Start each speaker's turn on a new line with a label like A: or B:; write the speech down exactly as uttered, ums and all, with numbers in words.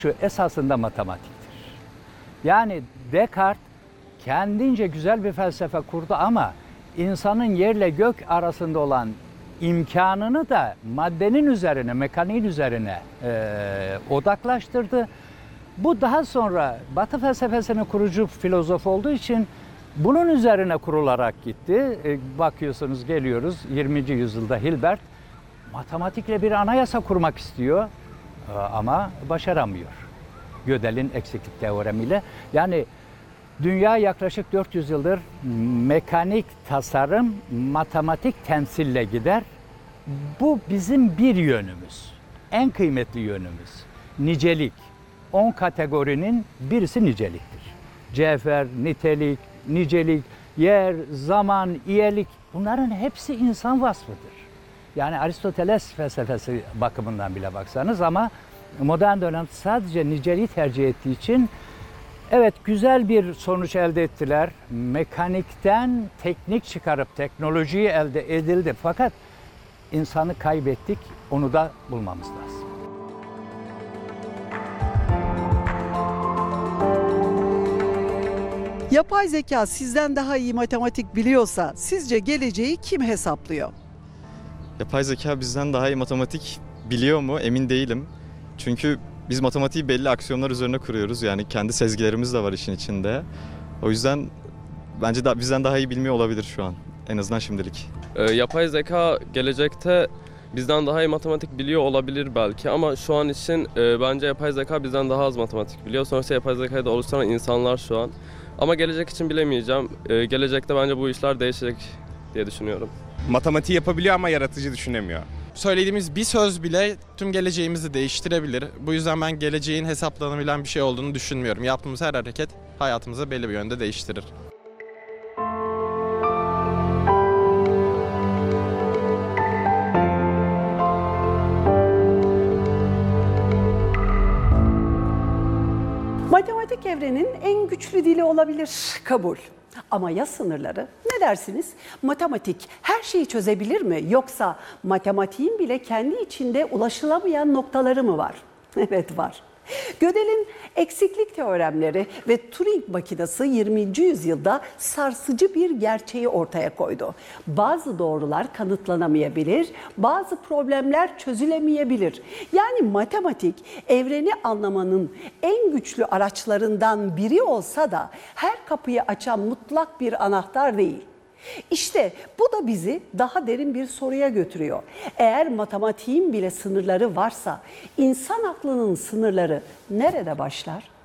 A: Şu esasında matematiktir. Yani Descartes kendince güzel bir felsefe kurdu ama insanın yerle gök arasında olan imkanını da maddenin üzerine, mekaniğin üzerine e, odaklaştırdı. Bu daha sonra Batı felsefesinin kurucu filozof olduğu için bunun üzerine kurularak gitti. E, bakıyorsunuz geliyoruz yirminci yüzyılda Hilbert matematikle bir anayasa kurmak istiyor e, ama başaramıyor. Gödel'in eksiklik teoremiyle. Yani dünya yaklaşık dört yüz yıldır mekanik tasarım, matematik temsille gider. Bu bizim bir yönümüz, en kıymetli yönümüz. Nicelik. on kategorinin birisi niceliktir. Cevher, nitelik, nicelik, yer, zaman, iyelik, bunların hepsi insan vasfıdır. Yani Aristoteles felsefesi bakımından bile baksanız ama modern dönem sadece niceliği tercih ettiği için evet güzel bir sonuç elde ettiler. Mekanikten teknik çıkarıp teknolojiyi elde edildi. Fakat insanı kaybettik. Onu da bulmamız lazım.
B: Yapay zeka sizden daha iyi matematik biliyorsa sizce geleceği kim hesaplıyor?
C: Yapay zeka bizden daha iyi matematik biliyor mu emin değilim. Çünkü biz matematiği belli aksiyonlar üzerine kuruyoruz. Yani kendi sezgilerimiz de var işin içinde. O yüzden bence da bizden daha iyi bilmiyor olabilir şu an. En azından şimdilik.
D: Ee, yapay zeka gelecekte bizden daha iyi matematik biliyor olabilir belki ama şu an için e, bence yapay zeka bizden daha az matematik biliyor. Sonuçta yapay zekayı da oluşturan insanlar şu an. Ama gelecek için bilemeyeceğim. Ee, gelecekte bence bu işler değişecek diye düşünüyorum.
E: Matematiği yapabiliyor ama yaratıcı düşünemiyor.
F: Söylediğimiz bir söz bile tüm geleceğimizi değiştirebilir. Bu yüzden ben geleceğin hesaplanabilen bir şey olduğunu düşünmüyorum. Yaptığımız her hareket hayatımızı belli bir yönde değiştirir.
B: Matematik evrenin en güçlü dili olabilir, kabul. Ama ya sınırları? Ne dersiniz? Matematik her şeyi çözebilir mi? Yoksa matematiğin bile kendi içinde ulaşılamayan noktaları mı var? Evet var. Gödel'in eksiklik teoremleri ve Turing makinesi yirminci yüzyılda sarsıcı bir gerçeği ortaya koydu. Bazı doğrular kanıtlanamayabilir, bazı problemler çözülemeyebilir. Yani matematik evreni anlamanın en güçlü araçlarından biri olsa da her kapıyı açan mutlak bir anahtar değil. İşte bu da bizi daha derin bir soruya götürüyor. Eğer matematiğin bile sınırları varsa insan aklının sınırları nerede başlar?